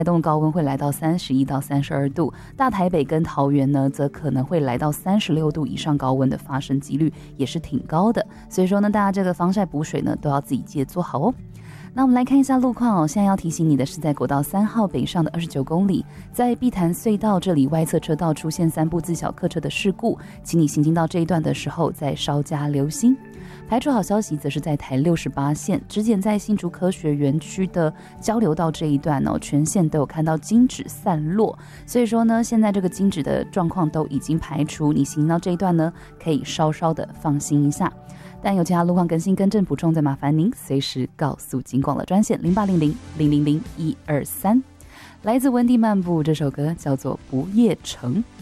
台东高温会来到31到32度，大台北跟桃园呢，则可能会来到36度以上高温的发生几率也是挺高的。所以说呢，大家这个防晒补水呢，都要自己记得做好哦。那我们来看一下路况哦。现在要提醒你的是，在国道3号北上的29公里，在碧潭隧道这里外侧车道出现3部自小客车的事故，请你行经到这一段的时候再稍加留心。排除好消息则是在台68线，之前在新竹科学园区的交流道这一段哦，全线都有看到金纸散落，所以说呢，现在这个金纸的状况都已经排除，你行到这一段呢，可以稍稍的放心一下。但有其他路况更新更正补充，再麻烦您随时告诉警广的专线0800000123。来自温蒂漫步这首歌叫做《不夜城》。